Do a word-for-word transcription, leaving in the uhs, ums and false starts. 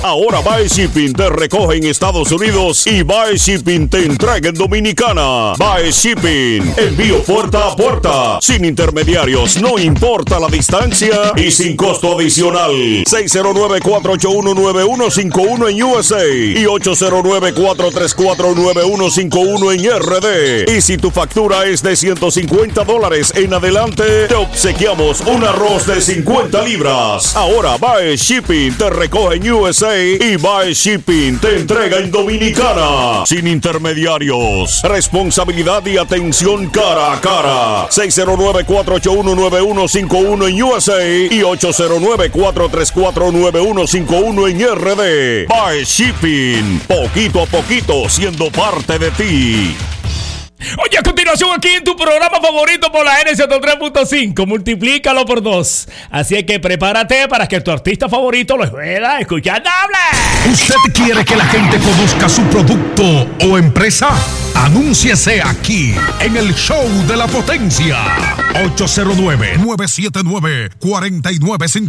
Ahora Bae Shipping te recoge en Estados Unidos y Bae Shipping te entrega en Dominicana. Bae Shipping, envío puerta a puerta, sin intermediarios, no importa la distancia y sin costo adicional. seis cero nueve, cuatro ocho uno, nueve uno cinco uno en U S A y ocho cero nueve, cuatro tres cuatro, nueve uno cinco uno en R D. Y si tu factura es de ciento cincuenta dólares en adelante, te obsequiamos un arroz de cincuenta libras. Ahora Bae Shipping te recoge en U S A y Bae Shipping te entrega en Dominicana. Sin intermediarios. Responsabilidad y atención cara a cara. seis cero nueve, cuatro ocho uno, nueve uno cinco uno en U S A y ocho cero nueve, cuatro tres cuatro, nueve uno cinco uno en R D. Bae Shipping. Poquito a poquito siendo parte de ti. Oye, a continuación aquí en tu programa favorito por la N ciento tres punto cinco, multiplícalo por dos. Así que prepárate para que tu artista favorito lo pueda escuchar doble. ¿Usted quiere que la gente conozca su producto o empresa? Anúnciese aquí en el Show de la Potencia. ocho cero nueve, nueve siete nueve, cuatro nueve cinco